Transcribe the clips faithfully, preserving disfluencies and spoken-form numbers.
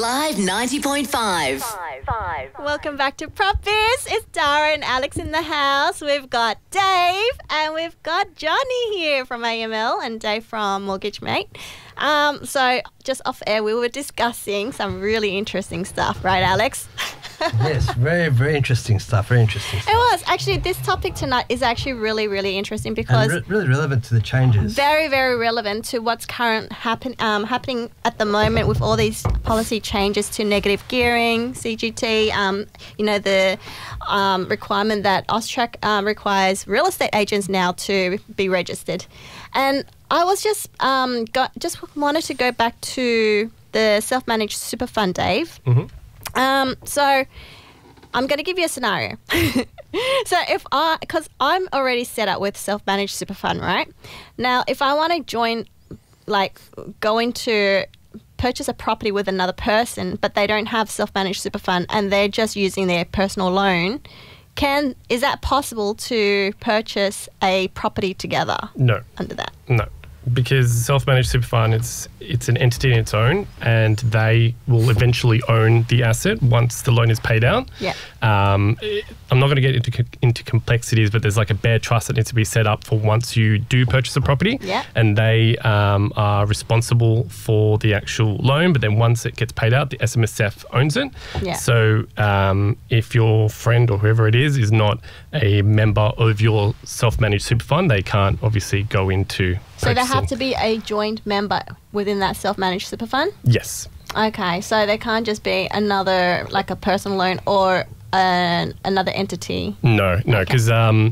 Live ninety point five. Welcome back to Prop Biz. It's Dara and Alex in the house. We've got Dave and we've got Johnny here from A M L and Dave from Mortgage Mate. Um, so just off air, we were discussing some really interesting stuff, right, Alex? Yes, very, very interesting stuff. Very interesting stuff. It was. Actually, this topic tonight is actually really, really interesting because... And re- really relevant to the changes. Very, very relevant to what's current happen, um, happening at the moment with all these policy changes to negative gearing, C G T, um, you know, the um, requirement that AUSTRAC um, requires real estate agents now to be registered. And I was just um, got, just wanted to go back to the self-managed super fund, Dave. Mm-hmm. Um, so I'm going to give you a scenario. So if I, because I'm already set up with self-managed super fund, right? Now, if I want to join, like go into purchase a property with another person, but they don't have self-managed super fund and they're just using their personal loan, can, is that possible to purchase a property together? No. Under that? No. Because self-managed super fund, it's it's an entity in its own, and they will eventually own the asset once the loan is paid out. Yeah. Um, I'm not going to get into into complexities, but there's like a bare trust that needs to be set up for once you do purchase a property. Yeah. And they um, are responsible for the actual loan, but then once it gets paid out, the S M S F owns it. Yeah. So um, if your friend or whoever it is is not a member of your self-managed super fund, they can't obviously go into So they purchasing. have to be a joint member within that self-managed super fund? Yes. Okay, so they can't just be another, like a personal loan or an, another entity? No, no, because um,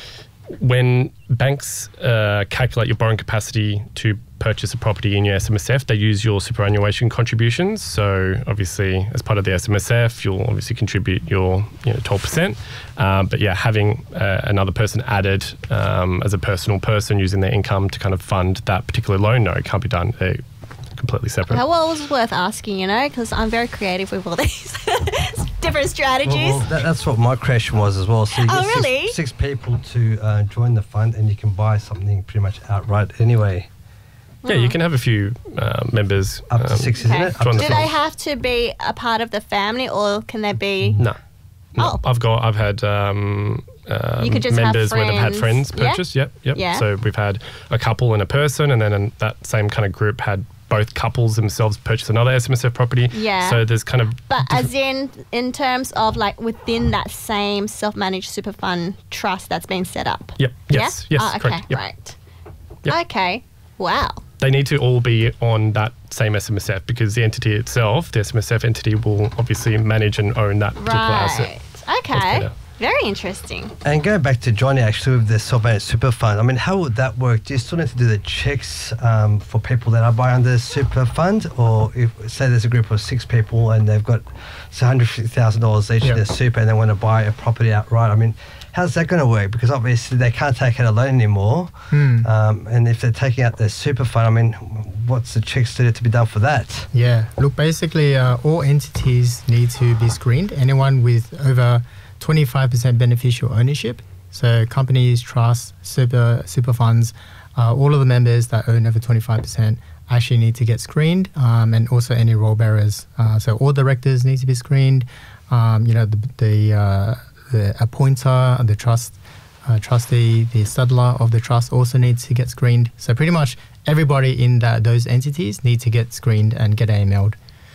when banks uh, calculate your borrowing capacity to purchase a property in your S M S F, they use your superannuation contributions. So obviously, as part of the S M S F, you'll obviously contribute your you know, twelve percent. Um, but yeah, having uh, another person added um, as a personal person using their income to kind of fund that particular loan, no, it can't be done. They're completely separate. Okay, well, it was worth asking, you know, because I'm very creative with all these different strategies. Well, well, that, that's what my question was as well. So you Oh, get six, really? six people to uh, join the fund, and you can buy something pretty much outright anyway. Yeah, you can have a few uh, members. Up to um, six, isn't Okay. it? Up join to the Do fund. they have to be a part of the family or can they be... No. No, Oh. I've got. I've had um, um, You could just have members where they've had friends. friends Yeah? purchase. Yep, yep. Yeah. So we've had a couple and a person, and then in that same kind of group had both couples themselves purchase another S M S F property. Yeah. So there's kind of. But as in, in terms of like within that same self-managed super fund trust that's been set up? Yep. Yes. Yeah? Yes. Oh, okay, Correct. Yep. right. Yep. Okay, wow. They need to all be on that same S M S F because the entity itself, the S M S F entity, will obviously manage and own that particular asset. Right. That's Okay. better. Very interesting. And going back to Johnny, actually, with the self-managed super fund, I mean, how would that work? Do you still need to do the checks um, for people that are buying under the super fund? Or if, say there's a group of six people and they've got say one hundred fifty thousand dollars each Yeah. in their super and they want to buy a property outright, I mean, how's that going to work? Because obviously they can't take out a loan anymore. Hmm. Um, and if they're taking out their super fund, I mean, what's the checks to, to be done for that? Yeah, look, basically, uh, all entities need to be screened. Anyone with over twenty-five percent beneficial ownership, so companies, trusts, super super funds, uh, all of the members that own over twenty-five percent actually need to get screened, um, and also any role bearers. Uh, so all directors need to be screened. Um, you know, the the, uh, the appointer, the trust uh, trustee, the settler of the trust also needs to get screened. So pretty much everybody in that, those entities need to get screened and get A M L'd.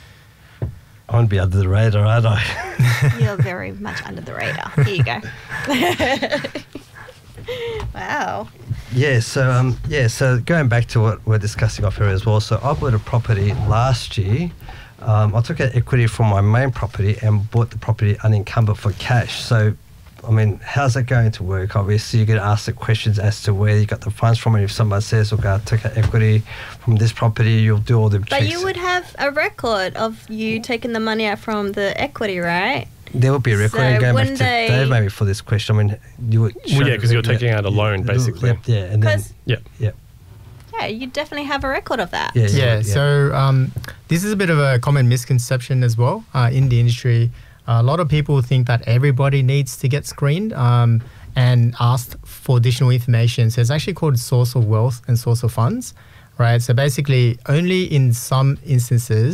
I want to be under the radar, aren't I? You're very much under the radar. Here you go. Wow. Yeah, so um, yeah, so going back to what we're discussing off here as well. So I bought a property last year. Um, I took out equity from my main property and bought the property unencumbered for cash. So, I mean, how's that going to work? Obviously, you're going to ask the questions as to where you got the funds from. And if someone says, "Look, I took out equity from this property," you'll do all the checks. But you would have a record of you taking the money out from the equity, right? There will be a record. So and going back wouldn't to they- Dave maybe for this question. I mean, you would. Well, yeah, because you're taking out a loan, basically. Yeah, yeah, and then 'Cause- Yeah. yeah, Yeah, you definitely have a record of that. yeah, Yeah, so um, this is a bit of a common misconception as well uh, in the industry. A lot of people think that everybody needs to get screened um, and asked for additional information. So it's actually called source of wealth and source of funds, right? So basically, only in some instances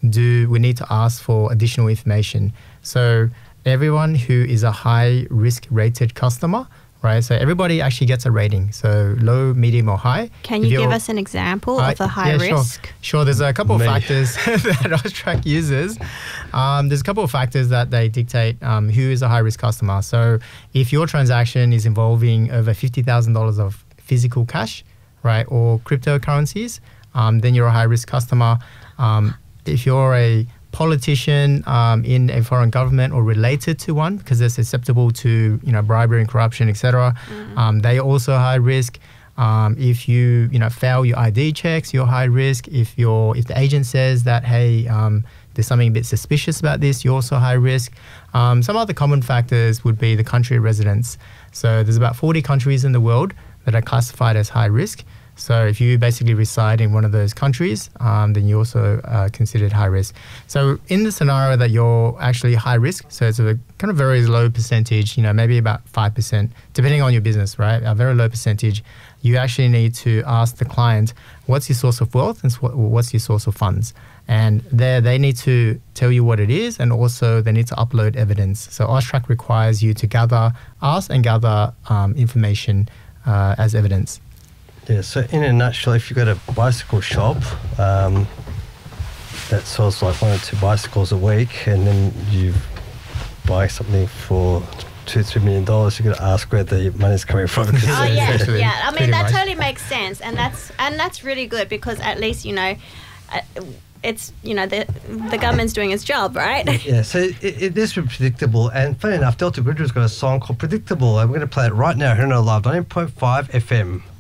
do we need to ask for additional information. So everyone who is a high risk rated customer, right? So everybody actually gets a rating. So low, medium, or high. Can If you give you're- us an example Uh, of a high yeah, risk? Sure. Sure, there's a couple Me. of factors that Austrac uses. Um, there's a couple of factors that they dictate um, who is a high risk customer. So if your transaction is involving over fifty thousand dollars of physical cash, right, or cryptocurrencies, um, then you're a high risk customer. Um, if you're a politician um, in a foreign government or related to one, because they're susceptible to you know bribery and corruption, et cetera, um, they also high risk. Um, if you you know fail your I D checks, you're high risk. If you're if the agent says that hey um, there's something a bit suspicious about this, you're also high risk. Um, some other common factors would be the country of residence. So there's about forty countries in the world that are classified as high risk. So if you basically reside in one of those countries, um, then you're also uh, considered high risk. So in the scenario that you're actually high risk, so it's a kind of very low percentage, you know, maybe about five percent, depending on your business, right? A very low percentage. You actually need to ask the client, what's your source of wealth and sw- what's your source of funds? And there they need to tell you what it is, and also they need to upload evidence. So Austrac requires you to gather, ask and gather um, information uh, as evidence. Yeah, so in a nutshell, if you've got a bicycle shop um, that sells like one or two bicycles a week, and then you buy something for two, three million dollars, you've got to ask where the money's coming from. because Oh yeah, Essentially, yeah. I mean pretty that much. totally makes sense, and that's and that's really good because at least you know, uh, it's you know the the government's doing its job, right? Yeah, so it, it is predictable. And funny enough, Delta Gridger's got a song called Predictable, and we're going to play it right now here on our live ninety point five F M.